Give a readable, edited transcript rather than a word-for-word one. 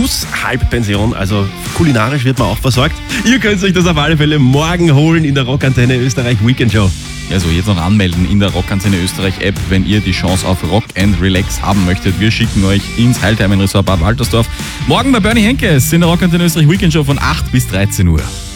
plus Halbpension, also kulinarisch wird man auch versorgt. Ihr könnt euch das auf alle Fälle morgen holen in der Rockantenne Österreich Weekend Show. Also jetzt noch anmelden in der Rockantenne Österreich App, wenn ihr die Chance auf Rock and Relax haben möchtet. Wir schicken euch ins Heilthermen Resort Bad Waltersdorf. Morgen bei Bernie Henkes in der Rockantenne Österreich Weekend Show von 8 bis 13 Uhr.